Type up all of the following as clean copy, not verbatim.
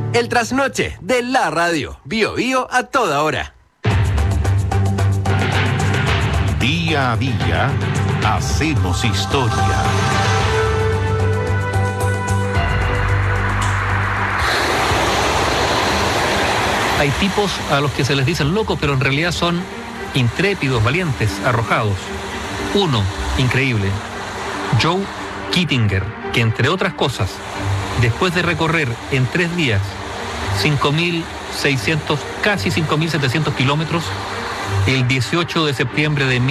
El trasnoche de la radio. Bio Bio a toda hora. Día a día hacemos historia. Hay tipos a los que se les dicen locos, pero en realidad son intrépidos, valientes, arrojados. Uno, increíble, Joe Kittinger, que entre otras cosas, después de recorrer en 3 días 5.600, casi 5.700 kilómetros, el 18 de septiembre de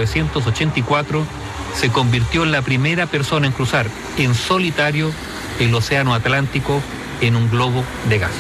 1984 se convirtió en la primera persona en cruzar en solitario el Océano Atlántico en un globo de gas.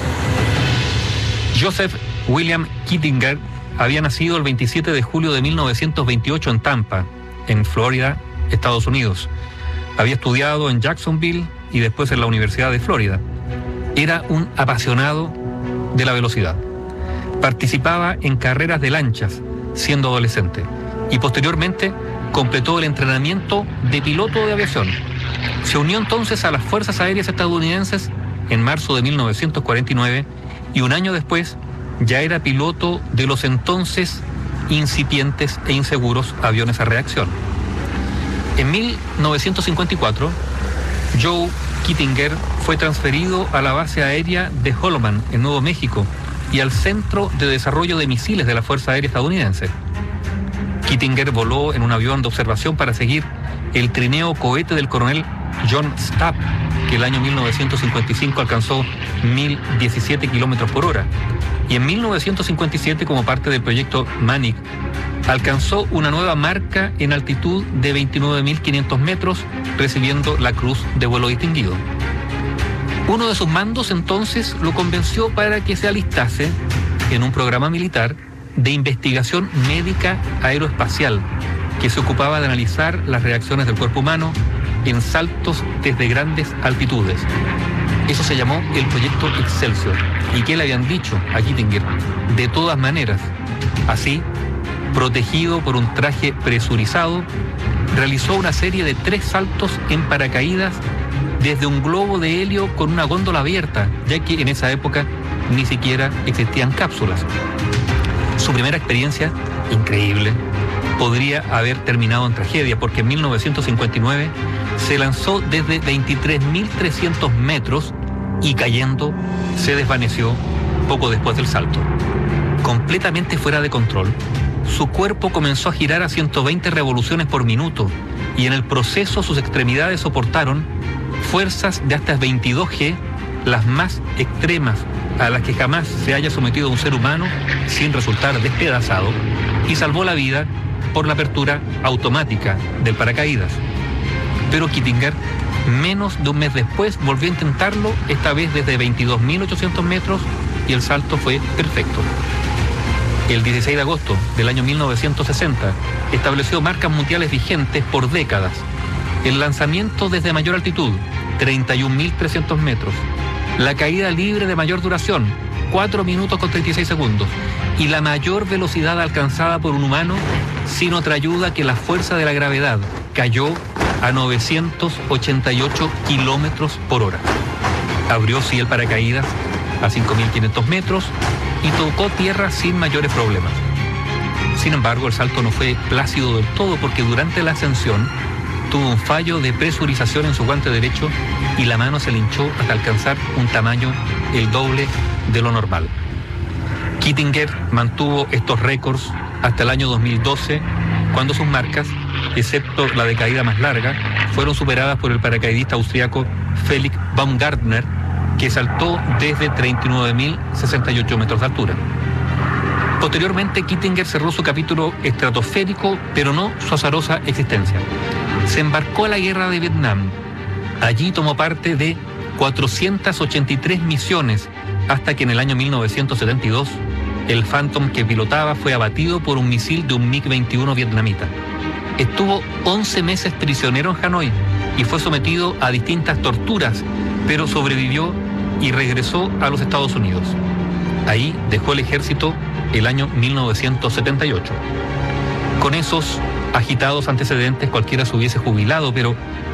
Joseph William Kittinger había nacido el 27 de julio de 1928 en Tampa, en Florida, Estados Unidos. Había estudiado en Jacksonville y después en la Universidad de Florida. Era un apasionado de la velocidad. Participaba en carreras de lanchas siendo adolescente y posteriormente completó el entrenamiento de piloto de aviación. Se unió entonces a las Fuerzas Aéreas estadounidenses en marzo de 1949 y un año después ya era piloto de los entonces incipientes e inseguros aviones a reacción. En 1954, Joe Kittinger fue transferido a la base aérea de Holloman, en Nuevo México, y al Centro de Desarrollo de Misiles de la Fuerza Aérea Estadounidense. Kittinger voló en un avión de observación para seguir el trineo cohete del coronel John Stapp, que el año 1955 alcanzó 1.017 kilómetros por hora. Y en 1957, como parte del proyecto Manic, alcanzó una nueva marca en altitud de 29.500 metros, recibiendo la Cruz de Vuelo Distinguido. Uno de sus mandos entonces lo convenció para que se alistase en un programa militar de investigación médica aeroespacial que se ocupaba de analizar las reacciones del cuerpo humano en saltos desde grandes altitudes. Eso se llamó el Proyecto Excelsior. ¿Y qué le habían dicho a Kittinger? De todas maneras. Así, protegido por un traje presurizado, realizó una serie de 3 saltos en paracaídas desde un globo de helio con una góndola abierta, ya que en esa época ni siquiera existían cápsulas. Su primera experiencia, increíble, podría haber terminado en tragedia, porque en 1959 se lanzó desde 23.300 metros y cayendo se desvaneció poco después del salto. Completamente fuera de control, su cuerpo comenzó a girar a 120 revoluciones por minuto y en el proceso sus extremidades soportaron fuerzas de hasta 22 G, las más extremas a las que jamás se haya sometido un ser humano sin resultar despedazado, y salvó la vida por la apertura automática del paracaídas. Pero Kittinger, menos de un mes después, volvió a intentarlo, esta vez desde 22.800 metros, y el salto fue perfecto. El 16 de agosto del año 1960 estableció marcas mundiales vigentes por décadas. El lanzamiento desde mayor altitud, 31.300 metros. La caída libre de mayor duración, 4 minutos con 36 segundos. Y la mayor velocidad alcanzada por un humano sin otra ayuda que la fuerza de la gravedad. Cayó a 988 kilómetros por hora. Abrió sí el paracaídas a 5.500 metros y tocó tierra sin mayores problemas. Sin embargo, el salto no fue plácido del todo, porque durante la ascensión tuvo un fallo de presurización en su guante derecho y la mano se le hinchó hasta alcanzar un tamaño el doble de lo normal. Kittinger mantuvo estos récords hasta el año 2012, cuando sus marcas, excepto la de caída más larga, fueron superadas por el paracaidista austriaco Felix Baumgartner, que saltó desde 39.068 metros de altura. Posteriormente, Kittinger cerró su capítulo estratosférico, pero no su azarosa existencia. Se embarcó a la guerra de Vietnam. Allí tomó parte de 483 misiones, hasta que en el año 1972, el Phantom que pilotaba fue abatido por un misil de un MiG-21 vietnamita. Estuvo 11 meses prisionero en Hanoi y fue sometido a distintas torturas, pero sobrevivió y regresó a los Estados Unidos. Ahí dejó el ejército el año 1978. Con esos agitados antecedentes cualquiera se hubiese jubilado, pero